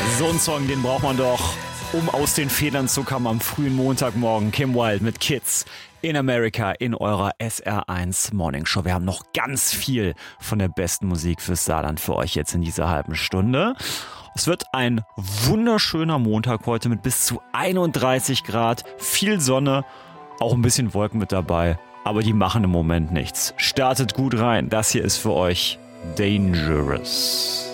So einen Song, den braucht man doch, um aus den Federn zu kommen am frühen Montagmorgen. Kim Wilde mit Kids in America in eurer SR1 Morning Show. Wir haben noch ganz viel von der besten Musik fürs Saarland für euch jetzt in dieser halben Stunde. Es wird ein wunderschöner Montag heute mit bis zu 31 Grad, viel Sonne, auch ein bisschen Wolken mit dabei, aber die machen im Moment nichts. Startet gut rein, das hier ist für euch Dangerous.